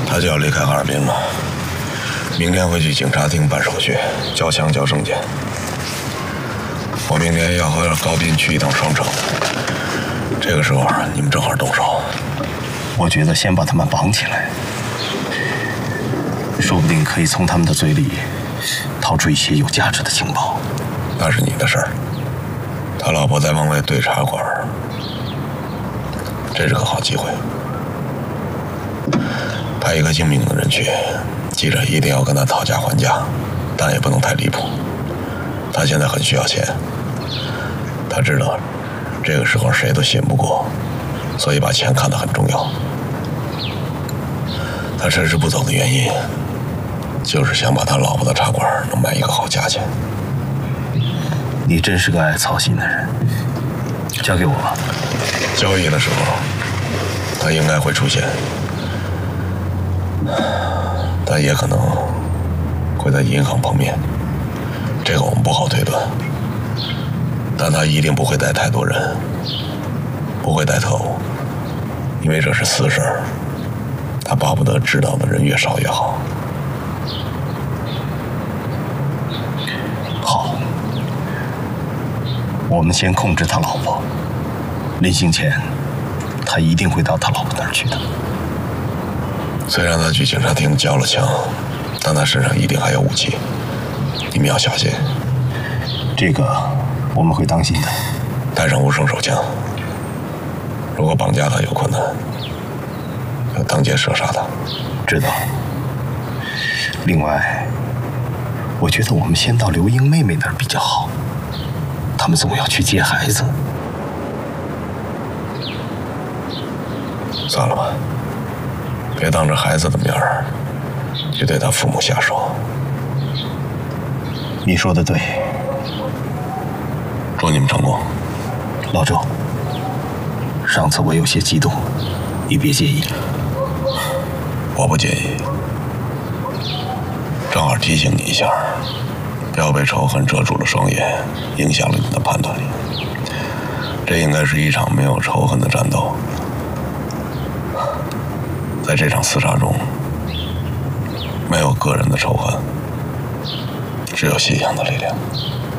他就要离开哈尔滨了，明天会去警察厅办手续，交枪交证件。我明天要和高斌去一趟双城，这个时候你们正好动手。 我觉得先把他们绑起来，说不定可以从他们的嘴里掏出一些有价值的情报。 那是你的事儿。他老婆在往外兑茶馆，这是个好机会。派一个精明的人去，记着一定要跟他讨价还价，但也不能太离谱。他现在很需要钱，他知道这个时候谁都信不过，所以把钱看得很重要。他迟迟不走的原因，就是想把他老婆的茶馆能卖一个好价钱。 你真是个爱操心的人，交给我吧。 交易的时候，他应该会出现，但也可能会在银行碰面，这个我们不好推断。但他一定不会带太多人，不会带特务，因为这是私事儿，他巴不得知道的人越少越好。 好，我们先控制他老婆，临行前他一定会到他老婆那儿去的。 虽然他去警察厅交了枪，但他身上一定还有武器，你们要小心。 这个我们会当心的。 带上无声手枪，如果绑架他有困难，要当街射杀他。 知道。另外，我觉得我们先到刘英妹妹那儿比较好，他们总要去接孩子。 算了吧，别当着孩子的面儿就对他父母下手。 你说的对。 祝你们成功。 老周，上次我有些激动，你别介意。 我不介意，正好提醒你一下，不要被仇恨遮住了双眼，影响了你的判断力。这应该是一场没有仇恨的战斗，在这场厮杀中，没有个人的仇恨，只有信仰的力量。